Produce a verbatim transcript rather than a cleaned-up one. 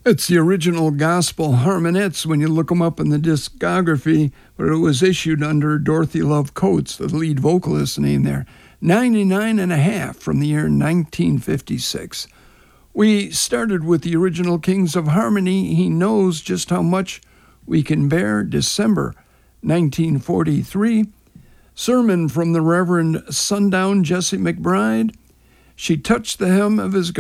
It's the original Gospel Harmonettes when you look them up in the discography, but it was issued under Dorothy Love Coates, the lead vocalist name there. ninety-nine and a half from the year nineteen fifty-six. We started with the original Kings of Harmony, He Knows Just How Much We Can Bear, December nineteen forty-three. Sermon from the Reverend Sundown Jesse McBride. She touched the hem of his